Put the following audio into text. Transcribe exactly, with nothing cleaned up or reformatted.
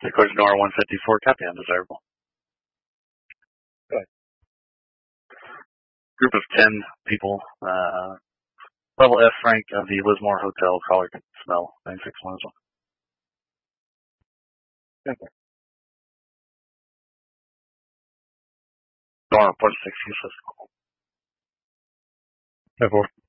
According to Nora one fifty-four, copy undesirable. Go ahead. Group of ten people, uh, level F rank of the Lismore Hotel, caller can smell ninety-six one as well. Okay. Nora, report six useless. ten four.